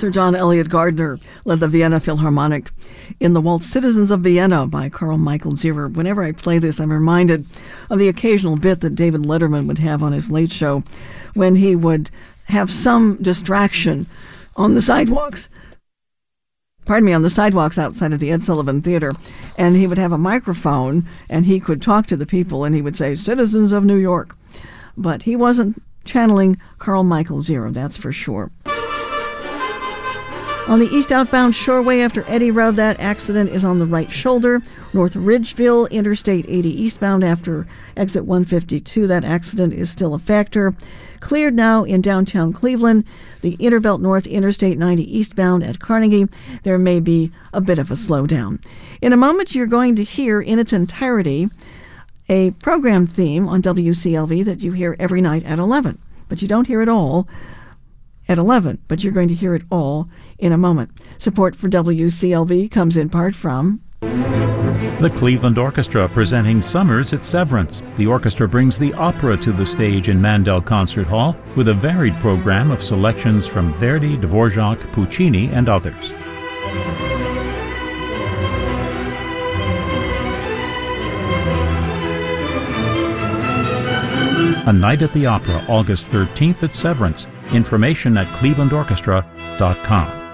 Sir John Eliot Gardner led the Vienna Philharmonic in the waltz Citizens of Vienna by Carl Michael Zierer. Whenever I play this, I'm reminded of the occasional bit that David Letterman would have on his Late Show when he would have some distraction on the sidewalks. On the sidewalks outside of the Ed Sullivan Theater, and he would have a microphone, and he could talk to the people, and he would say, "Citizens of New York." But he wasn't channeling Carl Michael Zierer, that's for sure. On the east outbound Shoreway after Eddy Road, that accident is on the right shoulder. North Ridgeville, Interstate 80 eastbound after exit 152, that accident is still a factor. Cleared now in downtown Cleveland. The Interbelt North, Interstate 90 eastbound at Carnegie, there may be a bit of a slowdown. In a moment, you're going to hear in its entirety a program theme on WCLV that you hear every night at 11. But you don't hear it all at 11, but you're going to hear it all in a moment. Support for WCLV comes in part from the Cleveland Orchestra, presenting Summers at Severance. The orchestra brings the opera to the stage in Mandel Concert Hall with a varied program of selections from Verdi, Dvorak, Puccini, and others. A Night at the Opera, August 13th at Severance. Information at clevelandorchestra.com.